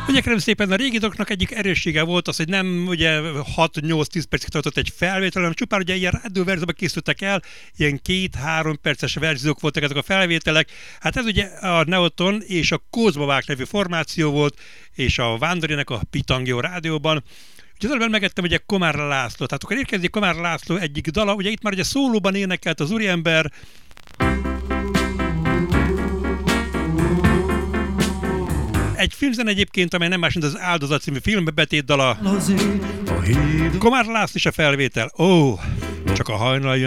Ugye kérem szépen, a régi dolgoknak egyik erőssége volt az, hogy nem ugye 6-8-10 percig tartott egy felvétel, hanem csupán ugye ilyen rádióverzióban készültek el, ilyen 2-3 perces verziók voltak ezek a felvételek. Hát ez ugye a Neoton és a Kozma nevű formáció volt, és a Vándorjának a Pitangio rádióban. Ugye az előbb megettem ugye Komár László, tehát akkor érkezik Komár László egyik dala, ugye itt már ugye szólóban énekelt az úriember. Egy filmzene egyébként, amely nem más, mint az Áldozat című filmbetétdala. Komár László is a felvétel. Ó, csak a hajnal jön.